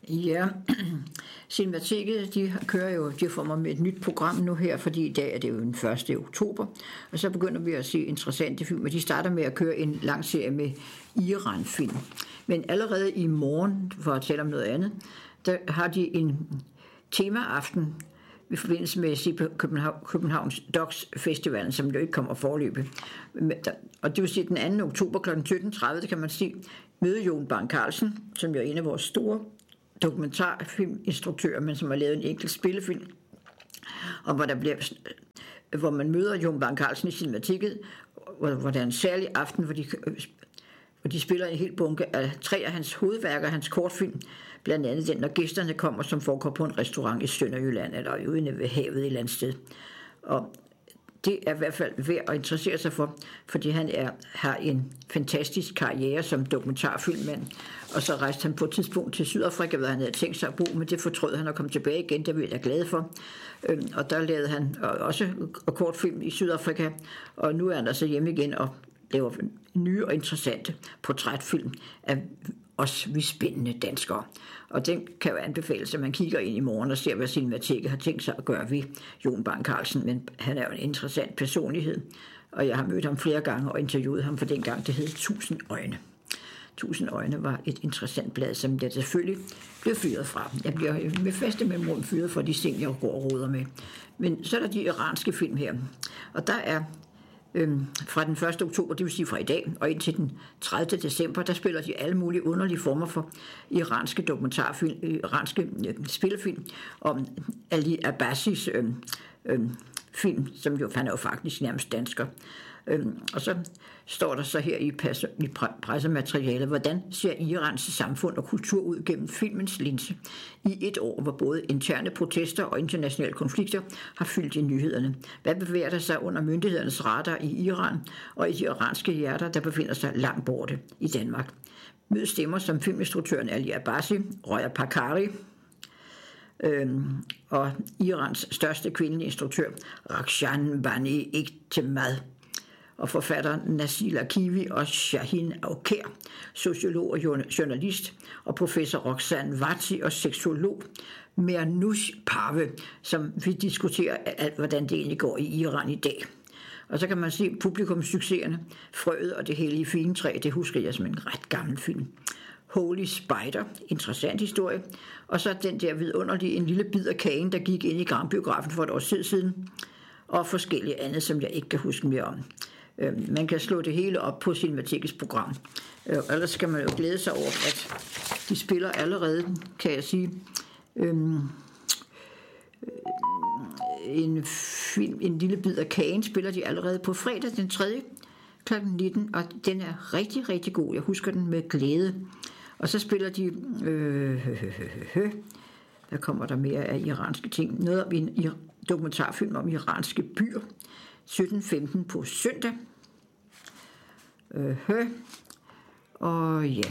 Ja, Cinemateket, de får mig med et nyt program nu her, fordi i dag er det jo den 1. oktober, og så begynder vi at se interessante film, og de starter med at køre en lang serie med Iran-film. Men allerede i morgen, for at tale om noget andet, der har de en temaaften i forbindelse med Københavns Docs Festivalen, som jo ikke kommer forløbe. Og det vil sige, at den 2. oktober kl. 17.30, kan man sige, møde Jon Bang Carlsen, som jo er en af vores store dokumentarfilminstruktører, men som har lavet en enkelt spillefilm, og hvor man møder Jon Bang Carlsen i Cinemateket, hvor der er en særlig aften, hvor de spiller en hel bunke af 3 af hans hovedværker, hans kortfilm, blandt andet den, når gæsterne kommer, som foregår på en restaurant i Sønderjylland, eller ude ved havet et eller andet sted. Og det er i hvert fald værd at interessere sig for, fordi han har en fantastisk karriere som dokumentarfilmmand, og så rejste han på et tidspunkt til Sydafrika, hvor han havde tænkt sig at bo, men det fortrød han at komme tilbage igen, det er jeg glad for. Og der lavede han også kortfilm i Sydafrika, og nu er han altså hjemme igen og laver nye og interessante portrætfilm af os vi spændende danskere. Og den kan jo anbefales, at man kigger ind i morgen og ser, hvad Cinemateket har tænkt sig at gøre ved Jon Bang Carlsen, men han er jo en interessant personlighed, og jeg har mødt ham flere gange og interviewet ham for dengang, det hed 1000 øjne. 1000 øjne var et interessant blad, som jeg selvfølgelig blev fyret fra. Jeg bliver med faste mellemrum fyret for de ting, jeg går og roder med. Men så er der de iranske film her, og der er fra den 1. oktober, det vil sige fra i dag, og indtil den 30. december, der spiller de alle mulige underlige former for iranske dokumentarfilm, iranske spillefilm om Ali Abbasis film, som jo, han er jo faktisk nærmest dansker. Og så står der så her i pressematerialet, hvordan ser Irans samfund og kultur ud gennem filmens linse i et år, hvor både interne protester og internationale konflikter har fyldt i nyhederne. Hvad bevæger der sig under myndighedernes radar i Iran og i de iranske hjerter, der befinder sig langt borte i Danmark? Mød stemmer som filminstruktøren Ali Abbasi, Roya Pakari, og Irans største kvindelige instruktør, Rakshan Bani Ektemad, og forfatteren Nasil Akivi og Shahin Aukher, sociolog og journalist, og professor Roxanne Vati og seksolog Mernoush Parve, som vi diskuterer alt, hvordan det egentlig går i Iran i dag. Og så kan man se publikumssucceserne, Frøet og det hellige figentræ, det husker jeg som en ret gammel film. Holy Spider, interessant historie, og så den der vidunderlige, en lille bid af kagen, der gik ind i Grambiografen for et års tid siden, og forskellige andet, som jeg ikke kan huske mere om. Man kan slå det hele op på Cinematekets program. Ellers skal man jo glæde sig over, at de spiller allerede, kan jeg sige, en film, en lille bid af kagen, spiller de allerede på fredag den 3. kl. 19, og den er rigtig, rigtig god. Jeg husker den med glæde. Og så spiller de, hvad kommer der mere af iranske ting? Noget om en dokumentarfilm om iranske byer. 17.15 på søndag. Og ja.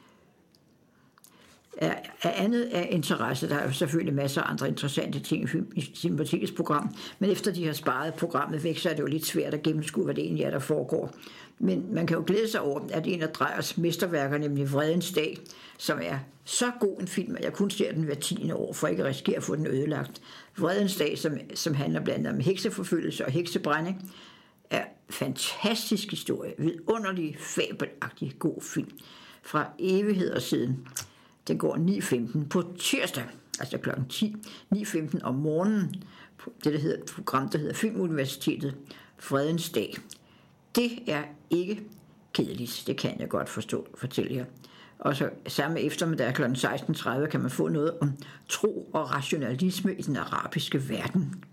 Af andet af interesse, der er jo selvfølgelig masser af andre interessante ting i Cinematekets program, men efter de har sparet programmet væk, så er det jo lidt svært at gennemskue, hvad det egentlig er, der foregår. Men man kan jo glæde sig over, at en af Dreyers mesterværker, nemlig Vredens Dag, som er så god en film, at jeg kun ser den hver 10. år, for ikke at risikere at få den ødelagt. Vredens Dag, som handler blandt andet om hekseforfølgelse og heksebrænding, er fantastisk historie, vidunderlig, fabelagtig god film fra evigheder siden. Den går 9.15 på tirsdag, altså kl. 10, 9.15 om morgenen, det der hedder et program, der hedder Filmuniversitetet, Fredens Dag. Det er ikke kedeligt, det kan jeg godt fortælle jer. Og så samme eftermiddag kl. 16.30 kan man få noget om tro og rationalisme i den arabiske verden.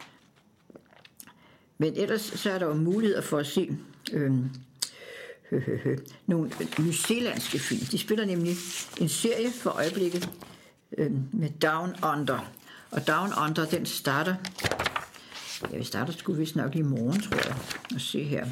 Men ellers så er der jo muligheder for at se nogle nyzeelandske film. De spiller nemlig en serie for øjeblikket med Down Under. Og Down Under, den starter, vi starter sgu vist nok i morgen, tror jeg. Og se her.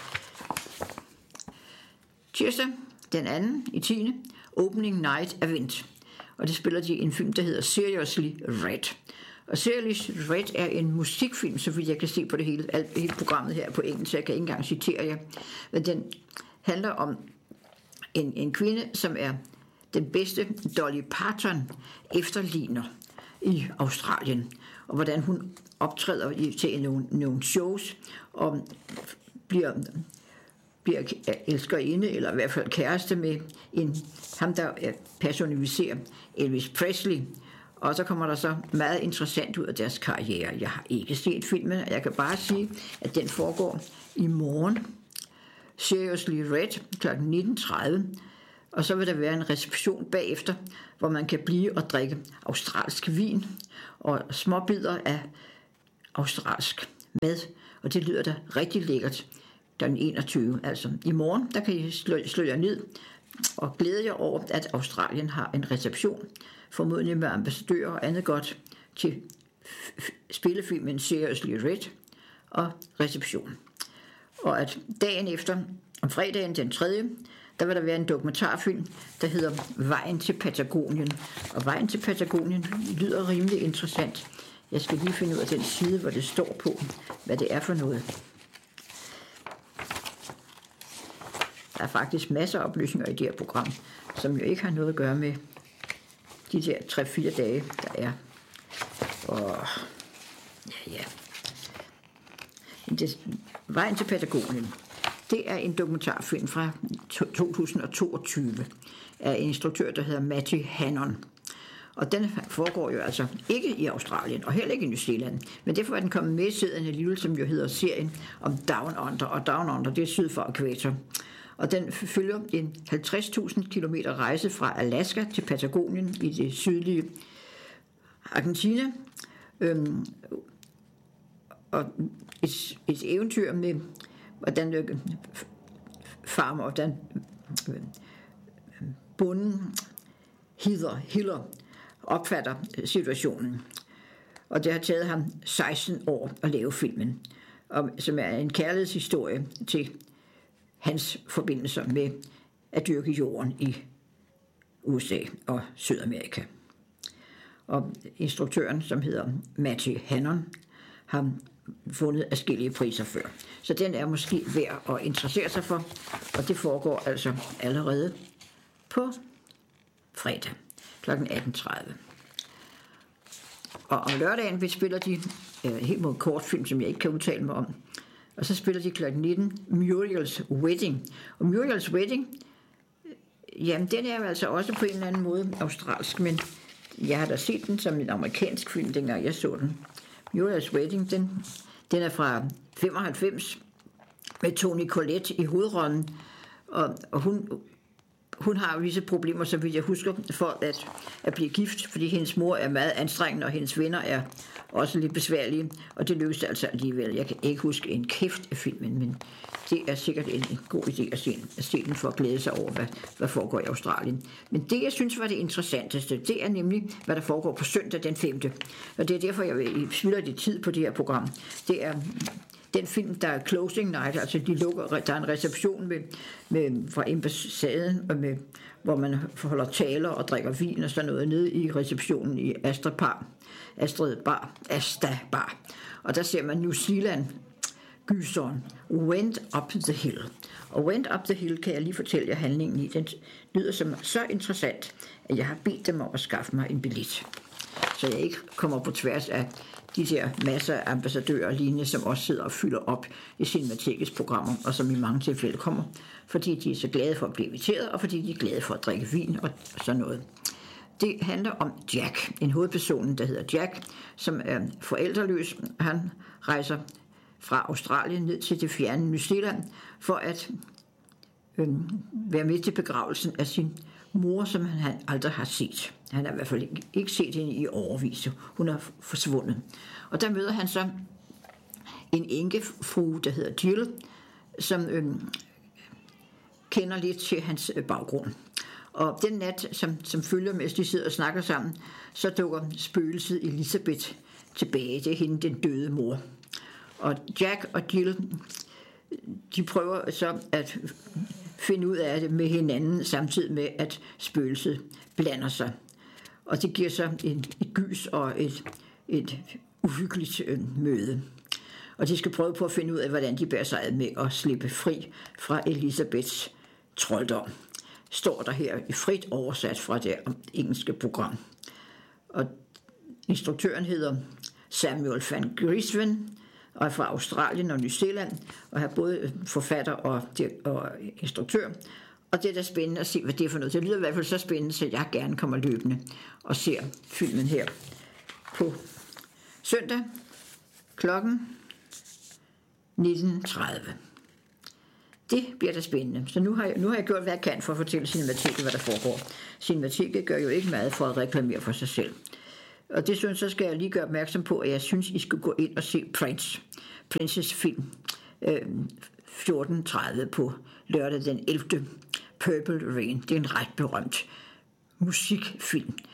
Tirsdag, den 2. i 10. Opening Night Event. Og det spiller de en film, der hedder Seriously Red. Og Seriously Red er en musikfilm, så vidt jeg kan se på det hele programmet her på engelsk, så jeg kan ikke engang citere jer. Men den handler om en kvinde, som er den bedste Dolly Parton efterligner i Australien, og hvordan hun optræder til nogle shows og bliver elskerinde, eller i hvert fald kæreste med ham, der personificerer Elvis Presley. Og så kommer der så meget interessant ud af deres karriere. Jeg har ikke set filmen, og jeg kan bare sige, at den foregår i morgen. Seriously Red kl. 19.30. Og så vil der være en reception bagefter, hvor man kan blive og drikke australsk vin og småbidder af australsk mad. Og det lyder da rigtig lækkert. Den 21. Altså i morgen, der kan I slå jer ned og glæde jer over, at Australien har en reception, formodentlig med ambassadører og andet godt, til spillefilmen Seriously Red og reception. Og at dagen efter, om fredagen den 3., der vil der være en dokumentarfilm, der hedder Vejen til Patagonien. Og Vejen til Patagonien lyder rimelig interessant. Jeg skal lige finde ud af den side, hvor det står på, hvad det er for noget. Der er faktisk masser af oplysninger i det her program, som jo ikke har noget at gøre med de der 3-4 dage, der er. Og ja. Vejen til Patagonien, det er en dokumentarfilm fra 2022 af en instruktør, der hedder Matthew Hannon. Og den foregår jo altså ikke i Australien, og heller ikke i New Zealand. Men derfor er den kommet med i serien alligevel, som jo hedder serien om Down Under. Og Down Under, det er syd for ækvator. Og den følger en 50.000 kilometer rejse fra Alaska til Patagonien i det sydlige Argentina. Og et eventyr med, hvordan farmer, hvordan bonden Hiller opfatter situationen. Og det har taget ham 16 år at lave filmen, som er en kærlighedshistorie til hans forbindelser med at dyrke jorden i USA og Sydamerika. Og instruktøren, som hedder Matthew Hannon, har fundet adskillige priser før. Så den er måske værd at interessere sig for, og det foregår altså allerede på fredag kl. 18.30. Og om lørdagen vi spiller de helt mod kortfilm, som jeg ikke kan udtale mig om. Og så spiller de kl. 19 Muriel's Wedding. Og Muriel's Wedding, jamen den er jo altså også på en eller anden måde australsk, men jeg har da set den som en amerikansk film, dengang jeg så den. Muriel's Wedding, den er fra 95 med Toni Collette i hovedrollen, og hun har visse problemer, så vidt jeg husker, for at blive gift, fordi hendes mor er meget anstrengende, og hendes venner er også lidt besværlige, og det lykkedes altså alligevel. Jeg kan ikke huske en kæft af filmen, men det er sikkert en god idé at se den for at glæde sig over, hvad foregår i Australien. Men det, jeg synes var det interessanteste, det er nemlig, hvad der foregår på søndag den 5. Og det er derfor, jeg spilder lidt tid på det her program. Det er den film, der er closing night, altså de lukker, der er en reception fra ambassaden, hvor man holder taler og drikker vin og sådan noget nede i receptionen i Asta Bar. Og der ser man New Zealand gyseren Went Up the Hill. Og Went Up the Hill kan jeg lige fortælle jer handlingen i. Den lyder som så interessant, at jeg har bedt dem om at skaffe mig en billet, så jeg ikke kommer på tværs af de der masser af ambassadører og lignende, som også sidder og fylder op i Cinematekets programmer, og som i mange tilfælde kommer, fordi de er så glade for at blive inviteret, og fordi de er glade for at drikke vin og sådan noget. Det handler om Jack, en hovedperson, der hedder Jack, som er forældreløs. Han rejser fra Australien ned til det fjerne New Zealand for at være med til begravelsen af sin mor, som han aldrig har set. Han har i hvert fald ikke set hende i årevis. Hun er forsvundet. Og der møder han så en enkefrue, der hedder Jill, som kender lidt til hans baggrund. Og den nat, som følger, mens de sidder og snakker sammen, så dukker spøgelset Elizabeth tilbage. Det er hende, den døde mor. Og Jack og Jill, de prøver så at finde ud af det med hinanden, samtidig med, at spøgelset blander sig. Og det giver så et gys og et uhyggeligt møde. Og de skal prøve på at finde ud af, hvordan de bærer sig ad med at slippe fri fra Elisabeths trolddom. står der her i frit oversat fra det engelske program. Og instruktøren hedder Samuel van Griesven, og er fra Australien og New Zealand, og er både forfatter og instruktør. Og det er da spændende at se, hvad det er for noget. Det lyder i hvert fald så spændende, så jeg gerne kommer løbende og ser filmen her på søndag klokken 19:30. Det bliver da spændende. Så nu har jeg gjort, hvad jeg kan for at fortælle Cinemateket, hvad der foregår. Cinemateket gør jo ikke meget for at reklamere for sig selv. Og det synes, så skal jeg lige gøre opmærksom på, at jeg synes, I skal gå ind og se Princes film 14:30 på lørdag den 11. Purple Rain. Det er en ret berømt musikfilm.